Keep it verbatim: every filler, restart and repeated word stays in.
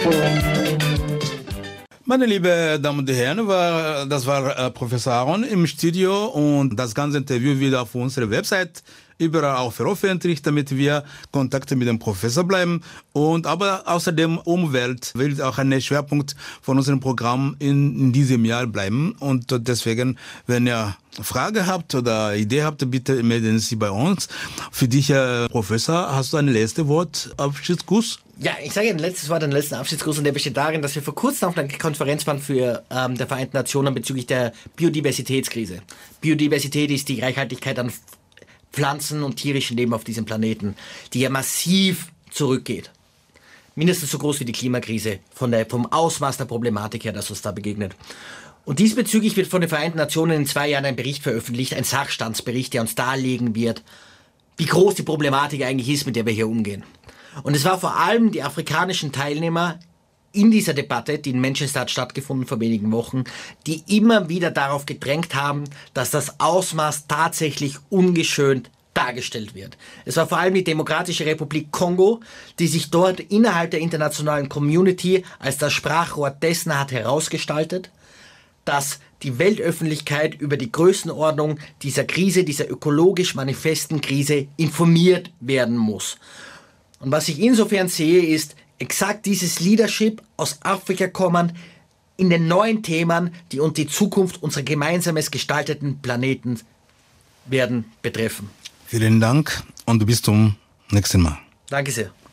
Meine lieben Damen und Herren, war, das war äh, Professor Aaron im Studio und das ganze Interview wieder auf unserer Website überall auch veröffentlicht, damit wir Kontakte mit dem Professor bleiben. Und aber außerdem Umwelt wird auch ein Schwerpunkt von unserem Programm in, in diesem Jahr bleiben. Und deswegen, wenn ihr Frage habt oder Idee habt, bitte melden Sie bei uns. Für dich, Herr Professor, hast du ein letztes Wort, Abschiedsgruß? Ja, ich sage ein letztes Wort, einen letzten Abschiedsgruß, und der besteht darin, dass wir vor kurzem auf einer Konferenz waren für ähm, der Vereinten Nationen bezüglich der Biodiversitätskrise. Biodiversität ist die Reichhaltigkeit an Pflanzen und tierischem Leben auf diesem Planeten, die ja massiv zurückgeht. Mindestens so groß wie die Klimakrise, von der, vom Ausmaß der Problematik her, das uns da begegnet. Und diesbezüglich wird von den Vereinten Nationen in zwei Jahren ein Bericht veröffentlicht, ein Sachstandsbericht, der uns darlegen wird, wie groß die Problematik eigentlich ist, mit der wir hier umgehen. Und es war vor allem die afrikanischen Teilnehmer in dieser Debatte, die in Manchester hat stattgefunden vor wenigen Wochen, die immer wieder darauf gedrängt haben, dass das Ausmaß tatsächlich ungeschönt dargestellt wird. Es war vor allem die Demokratische Republik Kongo, die sich dort innerhalb der internationalen Community als das Sprachrohr dessen hat herausgestaltet, dass die Weltöffentlichkeit über die Größenordnung dieser Krise, dieser ökologisch manifesten Krise informiert werden muss. Und was ich insofern sehe, ist exakt dieses Leadership aus Afrika kommen in den neuen Themen, die uns die Zukunft unserer gemeinsames gestalteten Planeten werden betreffen. Vielen Dank und bis zum nächsten Mal. Danke sehr.